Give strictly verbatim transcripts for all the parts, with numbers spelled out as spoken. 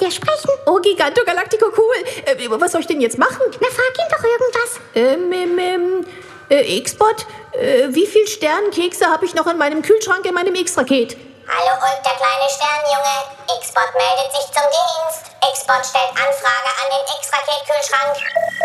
dir sprechen. Oh, Giganto Galactico, cool. Äh, was soll ich denn jetzt machen? Na, frag ihn doch irgendwas. Ähm, ähm, ähm, äh, X-Bot, äh, wie viel Sternenkekse habe ich noch in meinem Kühlschrank in meinem X-Raket? Hallo Ulk, der kleine Sternjunge. X-Bot meldet sich zum Dienst. X-Bot stellt Anfrage an den X-Raket-Kühlschrank.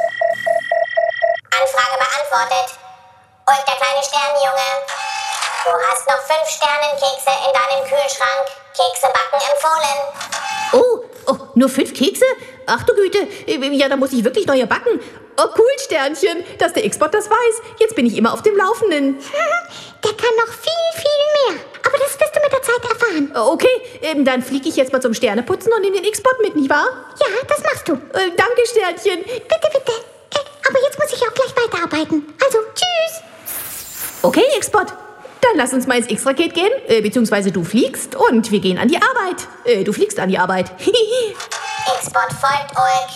Anfrage beantwortet. Ulk, der kleine Sternjunge. Du hast noch fünf Sternenkekse in deinem Kühlschrank. Kekse backen empfohlen. Oh, oh, nur fünf Kekse? Ach du Güte, ja, da muss ich wirklich neue backen. Oh, cool, Sternchen, dass der X-Bot das weiß. Jetzt bin ich immer auf dem Laufenden. Der kann noch viel, viel mehr. Aber das wirst du mit der Zeit erfahren. Okay, ähm, dann fliege ich jetzt mal zum Sterneputzen und nehme den X-Bot mit, nicht wahr? Ja, das machst du. Äh, danke, Sternchen. Bitte, bitte. Äh, aber jetzt muss ich auch gleich weiterarbeiten. Also, tschüss. Okay, X-Bot. Dann lass uns mal ins X-Raket gehen, äh, beziehungsweise du fliegst und wir gehen an die Arbeit. Äh, du fliegst an die Arbeit. X-Bot folgt Ulk.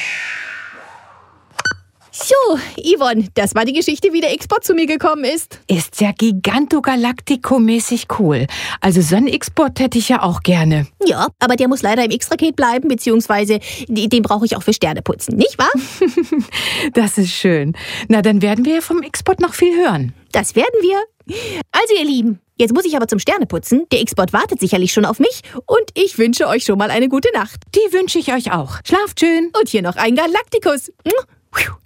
So, Yvonne, das war die Geschichte, wie der X-Bot zu mir gekommen ist. Ist ja Giganto-Galactico-mäßig cool. Also so einen X-Bot hätte ich ja auch gerne. Ja, aber der muss leider im X-Raket bleiben, beziehungsweise den brauche ich auch für Sterneputzen, nicht wahr? Das ist schön. Na, dann werden wir ja vom X-Bot noch viel hören. Das werden wir. Also ihr Lieben, jetzt muss ich aber zum Sterneputzen. Der X-Bot wartet sicherlich schon auf mich und ich wünsche euch schon mal eine gute Nacht. Die wünsche ich euch auch. Schlaft schön. Und hier noch ein Galactikus.